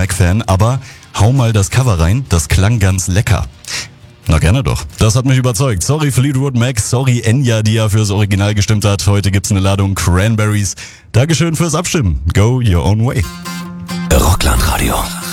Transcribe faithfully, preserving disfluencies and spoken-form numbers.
Mac-Fan, aber hau mal das Cover rein, das klang ganz lecker. Na gerne doch. Das hat mich überzeugt. Sorry Fleetwood Mac, sorry Enya, die ja fürs Original gestimmt hat. Heute gibt's eine Ladung Cranberries. Dankeschön fürs Abstimmen. Go your own way. Rockland Radio.